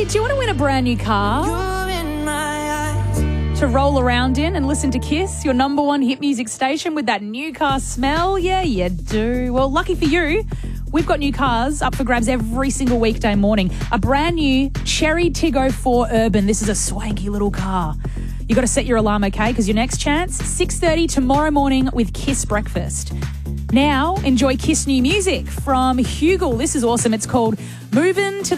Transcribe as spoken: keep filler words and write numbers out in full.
do you want to win a brand new car to roll around in and listen to Kiss, your number one hit music station with that new car smell? Yeah, you do. Well, lucky for you, we've got new cars up for grabs every single weekday morning. A brand new Cherry Tiggo four Urban. This is a swanky little car. You got to set your alarm, okay? Because your next chance, six thirty tomorrow morning with Kiss Breakfast. Now, enjoy Kiss new music from Hugel. This is awesome. It's called Movin' to